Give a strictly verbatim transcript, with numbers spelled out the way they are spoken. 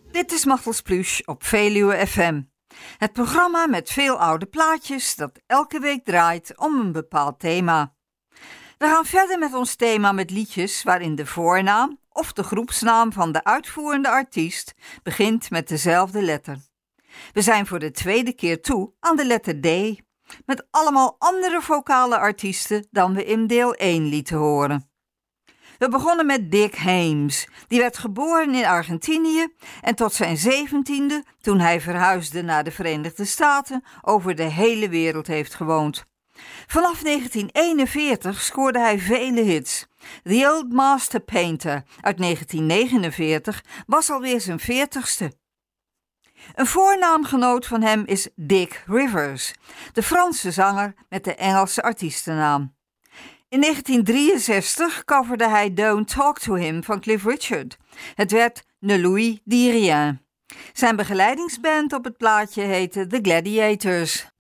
Dit is Machtels Pluche op Veluwe F M. Het programma met veel oude plaatjes dat elke week draait om een bepaald thema. We gaan verder met ons thema met liedjes waarin de voornaam of de groepsnaam van de uitvoerende artiest begint met dezelfde letter. We zijn voor de tweede keer toe aan de letter D, met allemaal andere vocale artiesten dan we in deel één lieten horen. We begonnen met Dick Haymes. Die werd geboren in Argentinië en tot zijn zeventiende, toen hij verhuisde naar de Verenigde Staten, over de hele wereld heeft gewoond. Vanaf negentien eenenveertig scoorde hij vele hits. The Old Master Painter uit negentien negenenveertig was alweer zijn veertigste. Een voornaamgenoot van hem is Dick Rivers, de Franse zanger met de Engelse artiestennaam. In negentien drieënzestig coverde hij Don't Talk to Him van Cliff Richard. Het werd Ne Louis Dit Rien. Zijn begeleidingsband op het plaatje heette The Gladiators.